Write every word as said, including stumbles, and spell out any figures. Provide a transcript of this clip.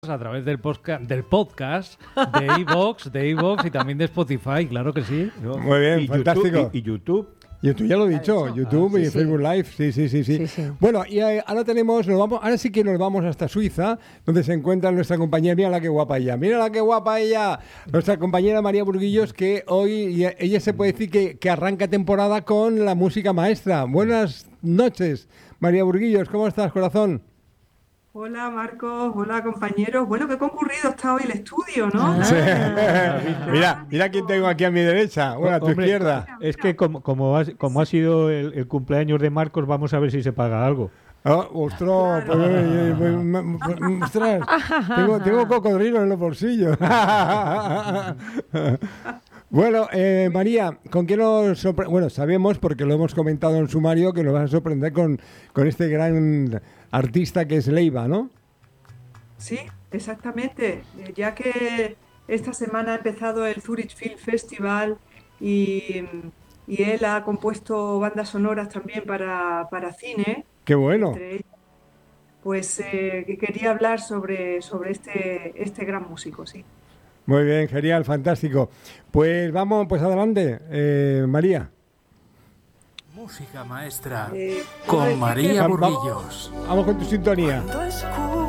a través del podcast, del podcast de iVoox, de iVoox y también de Spotify, claro que sí. Muy bien, y fantástico. YouTube, y, y YouTube. YouTube ya lo he dicho, dicho? YouTube Ah, y sí, Facebook sí. Live, sí, sí, sí, sí. Sí, sí. Bueno, y eh, ahora tenemos, nos vamos, ahora sí que nos vamos hasta Suiza, donde se encuentra nuestra compañera, mira la que guapa ella, mira la que guapa ella, nuestra compañera María Burguillos, que hoy y ella se puede decir que, que arranca temporada con la música maestra. Buenas noches, María Burguillos, ¿cómo estás, corazón? Hola Marcos, hola compañeros. Bueno, qué concurrido está hoy el estudio, ¿no? Ah. Sí. Ah. Mira, mira quién tengo aquí a mi derecha, bueno, a tu Hombre, izquierda. Es que como, como, ha, como ha sido el, el cumpleaños de Marcos, vamos a ver si se paga algo. Oh, ostras, pues, eh, pues, m- m- ostras, tengo, tengo cocodrilo en los bolsillos. Bueno, eh, María, ¿con qué nos sorprende? Bueno, sabemos, porque lo hemos comentado en sumario, que nos vas a sorprender con, con este gran artista que es Leiva, ¿no? Sí, exactamente. Eh, Ya que esta semana ha empezado el Zurich Film Festival y, y él ha compuesto bandas sonoras también para, para cine, ¡Qué bueno! entre ellas, pues eh, que quería hablar sobre, sobre este, este gran músico, sí. Muy bien, genial, fantástico. Pues vamos, pues adelante, eh, María. Música maestra Eh, con iba a decir que- María Va- va- Burguillos. Vamos con tu sintonía. Cuando escucho